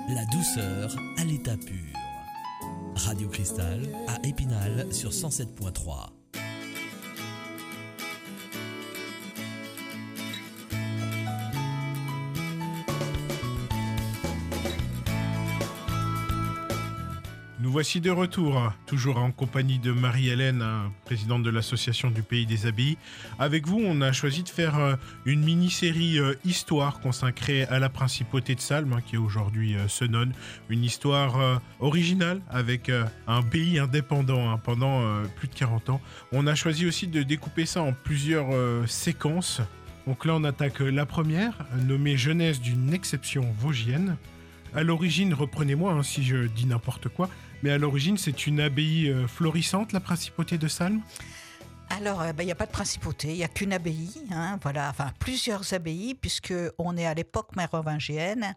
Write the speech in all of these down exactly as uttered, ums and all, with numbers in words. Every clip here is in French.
La douceur à l'état pur. Radio Cristal à Épinal sur cent sept virgule trois. Nous voici de retour, toujours en compagnie de Marie-Hélène, présidente de l'association du Pays des Abbayes. Avec vous, on a choisi de faire une mini-série histoire consacrée à la principauté de Salm, qui est aujourd'hui Senones. Une histoire originale avec un pays indépendant pendant plus de quarante ans. On a choisi aussi de découper ça en plusieurs séquences. Donc là, on attaque la première, nommée Jeunesse d'une exception vosgienne. À l'origine, reprenez-moi hein, si je dis n'importe quoi, mais à l'origine, c'est une abbaye euh, florissante, la principauté de Salm ? Alors, il euh, n'y bah, a pas de principauté, il n'y a qu'une abbaye, hein, voilà, enfin plusieurs abbayes, puisqu'on est à l'époque mérovingienne.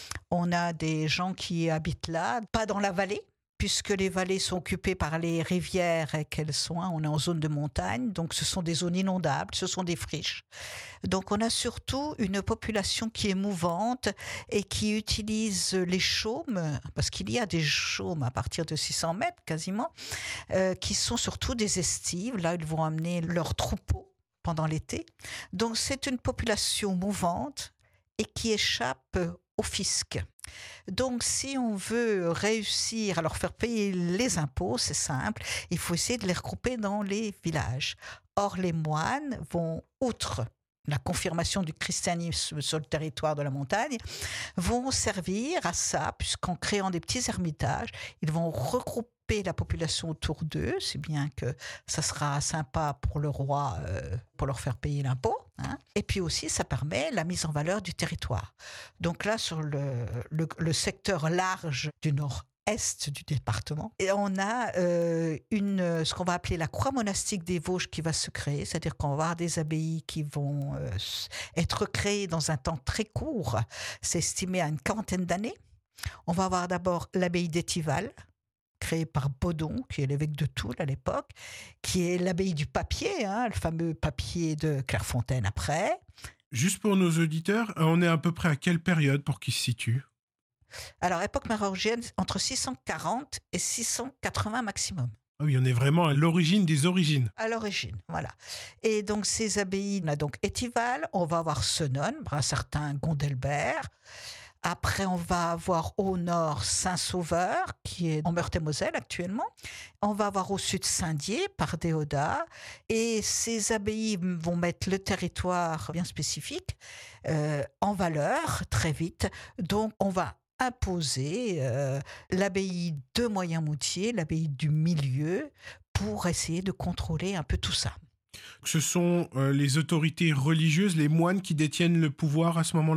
On a des gens qui habitent là, pas dans la vallée, puisque les vallées sont occupées par les rivières et qu'elles sont, hein, on est en zone de montagne, donc ce sont des zones inondables, ce sont des friches. Donc on a surtout une population qui est mouvante et qui utilise les chaumes, parce qu'il y a des chaumes à partir de six cents mètres quasiment, euh, qui sont surtout des estives, là ils vont amener leurs troupeaux pendant l'été. Donc c'est une population mouvante et qui échappe au fisc. Donc, si on veut réussir à leur faire payer les impôts, c'est simple, il faut essayer de les regrouper dans les villages. Or, les moines vont, outre la confirmation du christianisme sur le territoire de la montagne, vont servir à ça, puisqu'en créant des petits ermitages, ils vont regrouper la population autour d'eux, si bien que ça sera sympa pour le roi, euh, pour leur faire payer l'impôt. Hein. Et puis aussi, ça permet la mise en valeur du territoire. Donc là, sur le, le, le secteur large du nord-est du département, et on a euh, une, ce qu'on va appeler la croix monastique des Vosges qui va se créer, c'est-à-dire qu'on va avoir des abbayes qui vont euh, être créées dans un temps très court, c'est estimé à une quarantaine d'années. On va avoir d'abord l'abbaye d'Étival, créée par Baudon, qui est l'évêque de Toul à l'époque, qui est l'abbaye du papier, hein, le fameux papier de Clairefontaine après. Juste pour nos auditeurs, on est à peu près à quelle période pour qu'ils se situent ? Alors, époque mérovingienne, entre six cent quarante et six cent quatre-vingts maximum. Ah oui, on est vraiment à l'origine des origines. À l'origine, voilà. Et donc, ces abbayes, on a donc Étival, on va avoir Senones, un certain Gondelbert. Après, on va avoir au nord Saint-Sauveur, qui est en Meurthe-et-Moselle actuellement. On va avoir au sud Saint-Dié, par Déodat. Et ces abbayes vont mettre le territoire bien spécifique euh, en valeur très vite. Donc, on va imposer euh, l'abbaye de Moyenmoutier, l'abbaye du milieu, pour essayer de contrôler un peu tout ça. Ce sont euh, les autorités religieuses, les moines qui détiennent le pouvoir à ce moment-là ?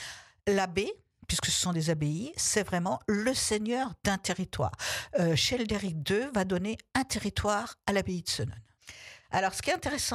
L'abbé, puisque ce sont des abbayes, c'est vraiment le seigneur d'un territoire. Euh, Childéric deux va donner un territoire à l'abbaye de Senones. Alors, ce qui est intéressant